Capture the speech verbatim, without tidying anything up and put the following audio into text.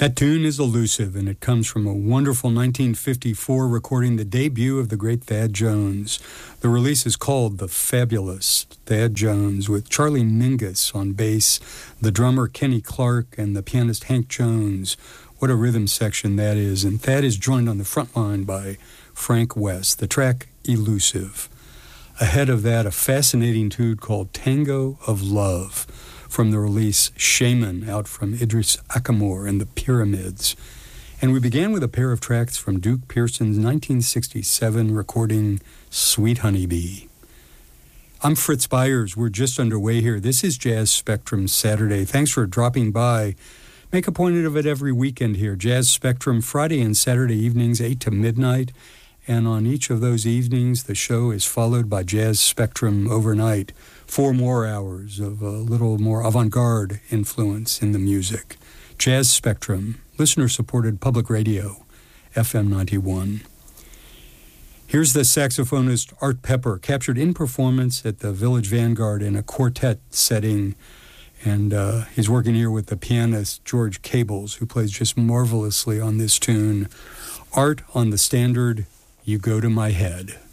That tune is elusive, and it comes from a wonderful nineteen fifty-four recording, the debut of the great Thad Jones. The release is called The Fabulous Thad Jones, with Charlie Mingus on bass, the drummer Kenny Clark, and the pianist Hank Jones. What a rhythm section that is, and Thad is joined on the front line by Frank West. The track, Elusive. Ahead of that, a fascinating tune called Tango of Love, from the release Shaman, out from Idris Akamor and the Pyramids. And we began with a pair of tracks from Duke Pearson's nineteen sixty-seven recording Sweet Honeybee. I'm Fritz Byers. We're just underway here. This is Jazz Spectrum Saturday. Thanks for dropping by. Make a point of it every weekend here. Jazz Spectrum Friday and Saturday evenings, eight to midnight. And on each of those evenings, the show is followed by Jazz Spectrum Overnight. Four more hours of a little more avant-garde influence in the music. Jazz Spectrum, listener-supported public radio, F M ninety-one. Here's the saxophonist Art Pepper, captured in performance at the Village Vanguard in a quartet setting. And uh, he's working here with the pianist George Cables, who plays just marvelously on this tune. Art on the standard, You Go to My Head.